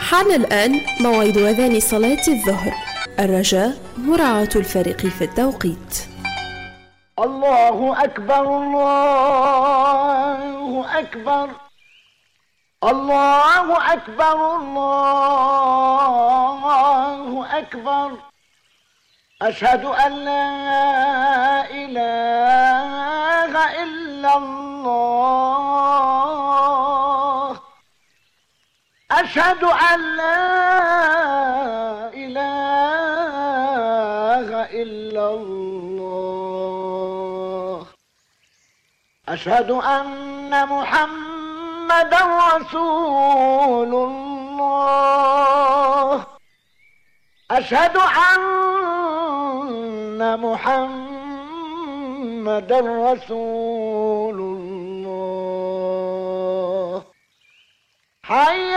حان الآن موعد أذان صلاة الظهر. الرجاء مراعاة الفريق في التوقيت. الله أكبر الله أكبر الله أكبر الله أكبر أشهد أن لا إله إلا الله أشهد أن لا إله إلا الله أشهد أن محمدا رسول الله أشهد أن محمدا رسول الله حي